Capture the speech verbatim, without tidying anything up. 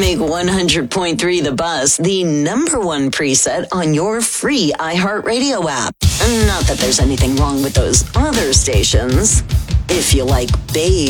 Make one hundred point three The Buzz the number one preset on your free iHeartRadio app. Not that there's anything wrong with those other stations. If you like beige